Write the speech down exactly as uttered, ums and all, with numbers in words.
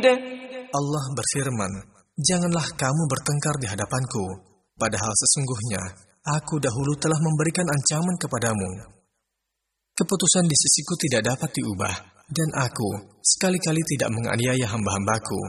Allah berfirman, janganlah kamu bertengkar di hadapanku, padahal sesungguhnya aku dahulu telah memberikan ancaman kepadamu. Keputusan di sisiku tidak dapat diubah, dan aku sekali-kali tidak menganiaya hamba-hambaku.